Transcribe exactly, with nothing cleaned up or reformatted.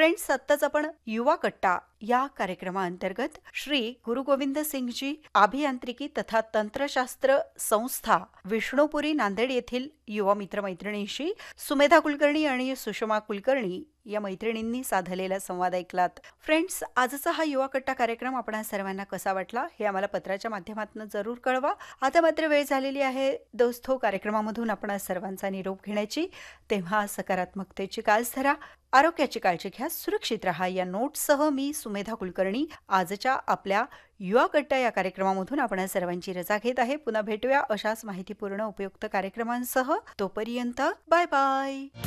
Friends, आत्ताच आपण युवा कट्टा या कार्यक्रमाअंतर्गत श्री गुरु गोविंद सिंगजी अभियांत्रिकी तथा तंत्रशास्त्र संस्था विष्णुपुरी नांदेड येथील युवा मित्रमैत्रिणींशी सुमेधा कुलकर्णी आणि सुषमा कुलकर्णी या मैत्रिणींनी साधलेला संवाद ऐकलात. फ्रेंड्स, आजचा हा युवा कट्टा कार्यक्रम आपणा सर्वांना कसा वाटला हे आम्हाला पत्राच्या माध्यमातून जरूर कळवा. आता मात्र वेळ झालेली आहे दोस्तो कार्यक्रमामधून आपण सर्वांचा निरोप घेण्याची. तेव्हा सकारात्मकतेची कास धरा, आरोग्याची काळजी घ्या, सुरक्षित राहा या नोटसह मी सुमेधा कुलकर्णी आजच्या आपल्या युवा कट्टा या कार्यक्रमामधून आपण सर्वांची रजा घेत आहे. पुन्हा भेटूया अशाच माहितीपूर्ण उपयुक्त कार्यक्रमांसह. तोपर्यंत बाय बाय.